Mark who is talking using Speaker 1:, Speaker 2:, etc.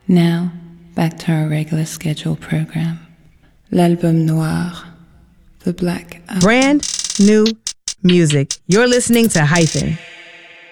Speaker 1: Now, back to our regular scheduled program. L'Album Noir, the Black Album.
Speaker 2: Brand new music. You're listening to Hyphen.